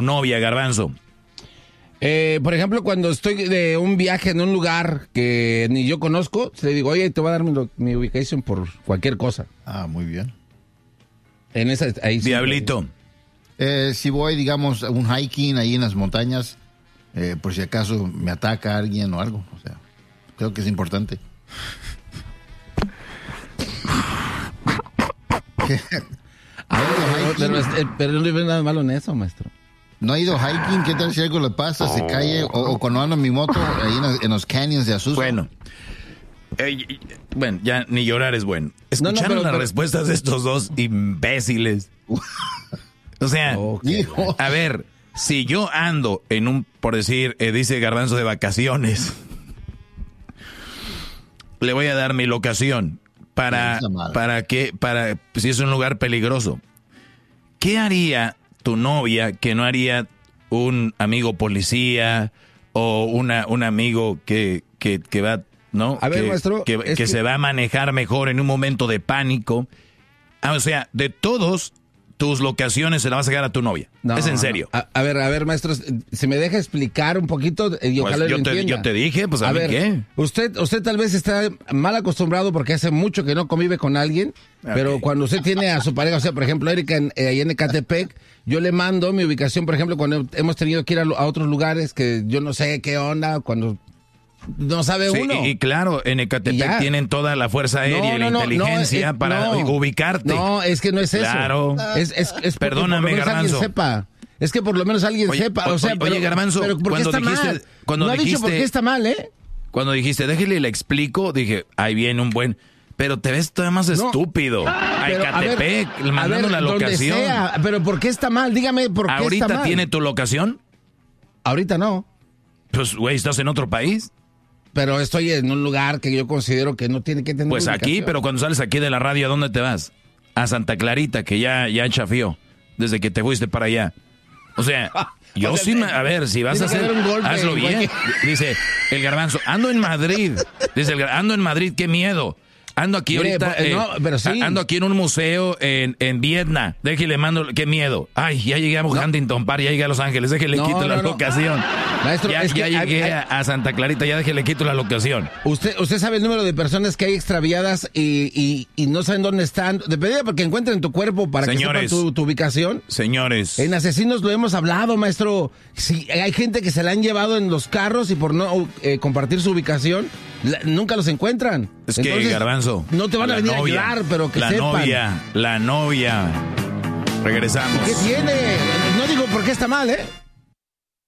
novia, Garbanzo? Por ejemplo, cuando estoy de un viaje en un lugar que ni yo conozco, le digo, oye, te voy a dar mi ubicación por cualquier cosa. Ah, muy bien. En esa, ahí sí. Diablito. Si voy, digamos, a un hiking ahí en las montañas, por si acaso me ataca alguien o algo. O sea, creo que es importante. Pero no hay nada malo en eso, maestro. ¿No ha ido hiking? ¿Qué tal si algo le pasa? ¿Se cae? O cuando ando en mi moto, ahí en los canyons de Azusa. Bueno, ya ni llorar es bueno. Escucharon las respuestas de estos dos imbéciles. O sea, a ver, si yo ando en un, por decir, dice Garbanzo, de vacaciones, le voy a dar mi locación para si es un lugar peligroso. ¿Qué haría tu novia que no haría un amigo policía o un amigo que va, ¿no? A ver, maestro, que se va a manejar mejor en un momento de pánico? O sea, de todos, tus locaciones se las vas a sacar a tu novia. No, es en serio. No. A ver, maestro, si me deja explicar un poquito, ojalá lo entienda. Yo te dije, pues a ver, ¿qué? Usted tal vez está mal acostumbrado porque hace mucho que no convive con alguien, pero cuando usted tiene a su pareja, o sea, por ejemplo, Erika ahí en Ecatepec, yo le mando mi ubicación, por ejemplo, cuando hemos tenido que ir a otros lugares que yo no sé qué onda, cuando no sabe uno. Y claro, en Ecatepec tienen toda la fuerza aérea y la inteligencia para ubicarte. No, es que no es eso. Claro. Es perdóname, Garbanzo. Alguien sepa. Es que por lo menos alguien sepa. Oye, Garbanzo, pero ¿por qué está mal? No ha dicho por qué está mal, ¿eh? Cuando dijiste, déjale, le explico, dije, ahí viene un buen... Pero te ves todavía más estúpido. A Ecatepec, mandando la locación. Sea, pero ¿por qué está mal? Dígame por qué está mal. ¿Ahorita tiene tu locación? Ahorita no. Pues, güey, ¿estás en otro país? Pero estoy en un lugar que yo considero que no tiene que tener pues ubicación. Aquí, pero cuando sales aquí de la radio, ¿a dónde te vas? A Santa Clarita, que ya chafió desde que te fuiste para allá. O sea, yo sí, a ver, si vas a hacer, hazlo bien. Dice el Garbanzo, ando en Madrid. Dice ando en Madrid, qué miedo. Ando aquí ahorita, ando aquí en un museo en Vietnam. Déjale, mando, qué miedo. Ay, ya llegué a Huntington Park, ya llegué a Los Ángeles, déjale, quito la locación. Maestro, ya llegué a Santa Clarita, ya déjale, quito la locación. Usted sabe el número de personas que hay extraviadas y no saben dónde están. Depende porque encuentren tu cuerpo para que sepan tu ubicación. Señores. En Asesinos lo hemos hablado, maestro. Si hay gente que se la han llevado en los carros y por no compartir su ubicación, nunca los encuentran. Es que, entonces, Garbanzo, no te van a venir a ayudar, pero que sepan. La novia. Regresamos. ¿Qué tiene? No digo por qué está mal, ¿eh?